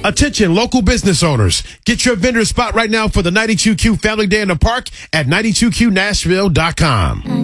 Attention, local business owners. Get your vendor spot right now for the 92Q Family Day in the Park at 92QNashville.com.